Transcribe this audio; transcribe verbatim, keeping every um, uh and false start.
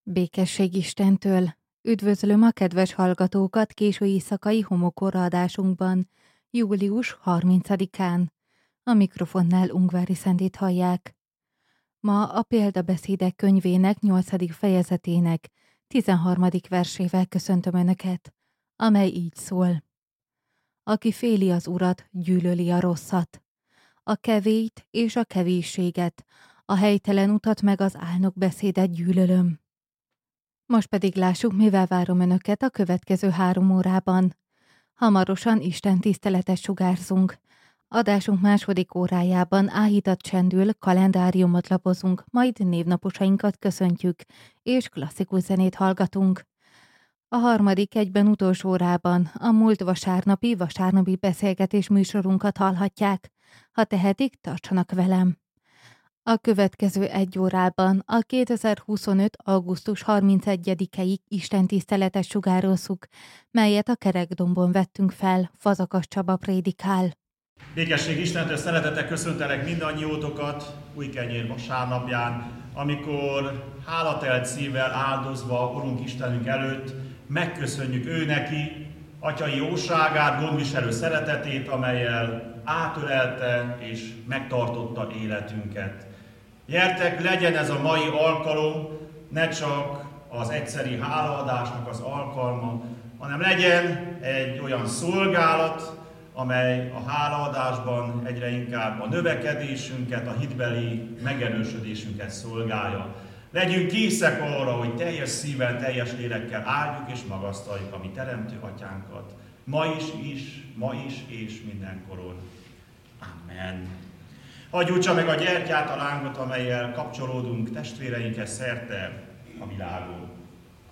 Békesség Istentől! Üdvözlöm a kedves hallgatókat késő éjszakai homokóra adásunkban, július harmincadikán. A mikrofonnál Ungvári Szendit hallják. Ma a Példabeszédek könyvének nyolcadik fejezetének tizenharmadik versével köszöntöm Önöket, amely így szól. Aki féli az Urat, gyűlöli a rosszat. A kevélyt és a kevésséget, a helytelen utat meg az álnok beszédet gyűlölöm. Most pedig lássuk, mivel várom Önöket a következő három órában. Hamarosan Isten tiszteletet sugárzunk. Adásunk második órájában áhítat csendül, kalendáriumot lapozunk, majd névnaposainkat köszöntjük, és klasszikus zenét hallgatunk. A harmadik egyben utolsó órában a múlt vasárnapi, vasárnapi beszélgetés műsorunkat hallhatják. Ha tehetik, tartsanak velem. A következő egy órában a kétezer-huszonöt. augusztus harmincegyedikéig istentiszteletet sugározzuk, melyet a Kerekdombon vettünk fel, Fazakas Csaba prédikál. Békesség Istentől, szeretettel köszöntelek mindannyiótokat új kenyér vasárnapján, amikor hálatelt szívvel áldozva Urunk Istenünk előtt megköszönjük ő neki atyai jóságát, gondviselő szeretetét, amellyel átölelte és megtartotta életünket. Gyertek, legyen ez a mai alkalom ne csak az egyszeri hálaadásnak az alkalma, hanem legyen egy olyan szolgálat, amely a hálaadásban egyre inkább a növekedésünket, a hitbeli megerősödésünket szolgálja. Legyünk készek arra, hogy teljes szívvel, teljes lélekkel áldjuk és magasztaljuk a mi teremtő atyánkat. Ma is, is, ma is és mindenkoron. Amen. Hadd gyújtsa meg a gyertyát, a lángot, amellyel kapcsolódunk testvéreinkhez szerte a világon.